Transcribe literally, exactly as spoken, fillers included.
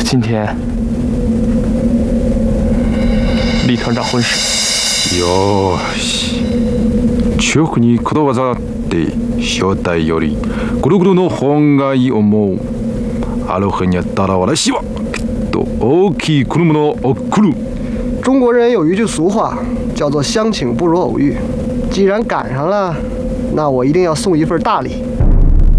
今天李团长婚事。 よし。中国にことわざって正体よりぐるぐるの本がいい思う。ある日にやったら私はきっと大きい車を送る。 中国人有一句俗话，叫做相请不如偶遇。既然赶上了，那我一定要送一份大礼。